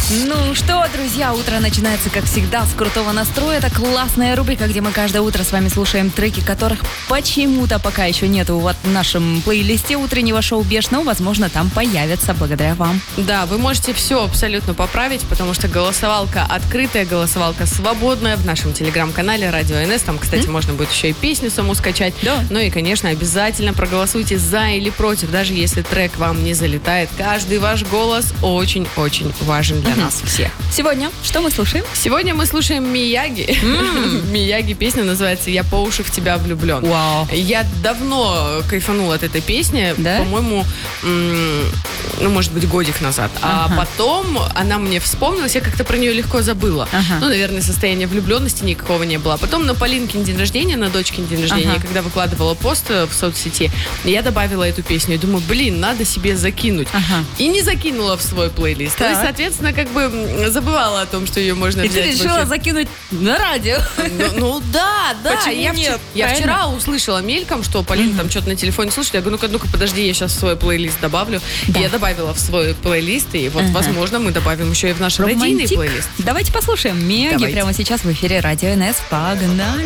Ну что, друзья, утро начинается, как всегда, с крутого настроя. Это классная рубрика, где мы каждое утро с вами слушаем треки, которых почему-то пока еще нету в нашем плейлисте утреннего шоу «Беш», но, возможно, там появятся благодаря вам. Да, вы можете все абсолютно поправить, потому что голосовалка открытая, голосовалка свободная в нашем телеграм-канале Радио НС. Там, кстати, можно будет еще и песню саму скачать. Да. Ну и, конечно, обязательно проголосуйте за или против, даже если трек вам не залетает. Каждый ваш голос очень-очень важен для нас всех. Сегодня что мы слушаем? Сегодня мы слушаем Мияги. Мияги, песня называется «Я по уши в тебя влюблен». Вау. Я давно кайфанула от этой песни, Да? по-моему, может быть, годик назад. А потом она мне вспомнилась, я как-то про нее легко забыла. Ага. Ну, наверное, состояния влюбленности никакого не было. А потом на Полинкин день рождения, на дочкин день рождения, когда выкладывала пост в соцсети, я добавила эту песню и думаю, надо себе закинуть. Ага. И не закинула в свой плейлист. Так. То есть, соответственно, как бы забывала о том, что ее можно И взять. ты в решила эфир. закинуть на радио. Ну да. Почему Я нет? я Правильно? вчера услышала мельком, что Полина там что-то на телефоне слушает. Я говорю, ну-ка, подожди, я сейчас в свой плейлист добавлю. Да. И я добавила в свой плейлист, и вот, возможно, мы добавим еще и в наш родийный Романтик. плейлист. Давайте послушаем Мияги Давайте. прямо сейчас в эфире Радио НС. Погнали!